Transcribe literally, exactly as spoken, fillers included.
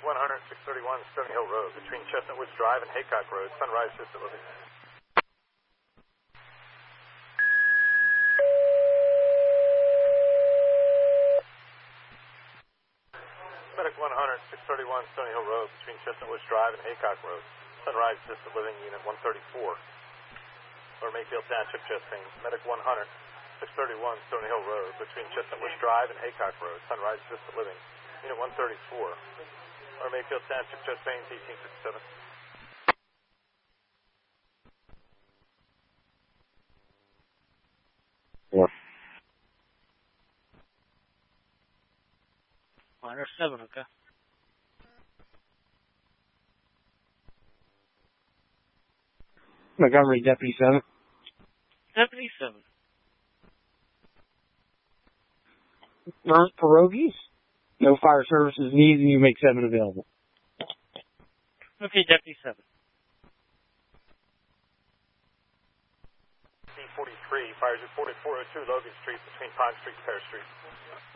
one hundred, six thirty-one Stony Hill Road, between Chestnut Woods Drive and Haycock Road, Sunrise Assisted Living. Medic one hundred, six thirty-one Stony Hill Road, between Chestnut Woods Drive and Haycock Road, Sunrise Assisted Living, Unit one thirty-four. Or Mayfield Township, chest pain. Medic one hundred, six thirty-one Stony Hill Road, between Chestnut Woods Drive and Haycock Road, Sunrise Assisted Living, Unit one thirty-four. Or Mayfield Township, chest pain, eighteen fifty-seven. Yeah. one oh seven, okay. Montgomery, Deputy seven. Deputy seven. Ernst Pierogies. No fire services needed, and you make seven available. Okay, Deputy seven. C forty-three, fires reported four oh two Logan Street between Pine Street and Pear Street.